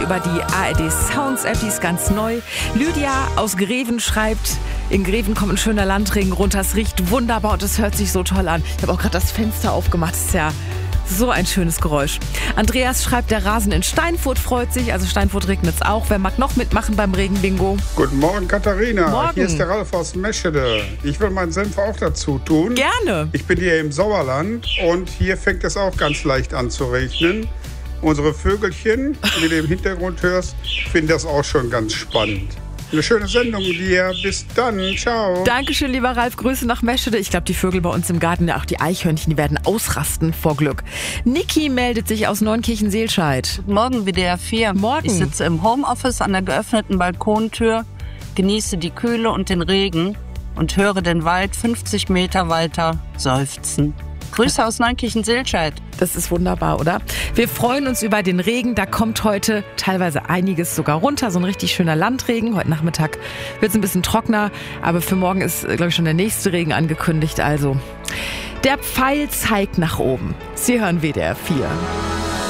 Über die ARD Sounds App, die ist ganz neu. Lydia aus Greven schreibt, in Greven kommt ein schöner Landregen runter. Es riecht wunderbar und es hört sich so toll an. Ich habe auch gerade das Fenster aufgemacht. Das ist ja so ein schönes Geräusch. Andreas schreibt, der Rasen in Steinfurt freut sich. Also Steinfurt regnet es auch. Wer mag noch mitmachen beim Regenbingo? Guten Morgen, Katharina. Morgen. Hier ist der Ralf aus Meschede. Ich will meinen Senf auch dazu tun. Gerne. Ich bin hier im Sauerland und hier fängt es auch ganz leicht an zu regnen. Unsere Vögelchen, die du im Hintergrund hörst, finden das auch schon ganz spannend. Eine schöne Sendung dir. Bis dann. Ciao. Dankeschön, lieber Ralf. Grüße nach Meschede. Ich glaube, die Vögel bei uns im Garten, auch die Eichhörnchen, die werden ausrasten vor Glück. Niki meldet sich aus Neunkirchen-Seelscheid. Guten Morgen, WDR 4. Morgen. Ich sitze im Homeoffice an der geöffneten Balkontür, genieße die Kühle und den Regen und höre den Wald 50 Meter weiter seufzen. Grüße aus Neunkirchen-Seelscheid. Das ist wunderbar, oder? Wir freuen uns über den Regen. Da kommt heute teilweise einiges sogar runter. So ein richtig schöner Landregen. Heute Nachmittag wird es ein bisschen trockener. Aber für morgen ist, glaube ich, schon der nächste Regen angekündigt. Also, der Pfeil zeigt nach oben. Sie hören WDR 4.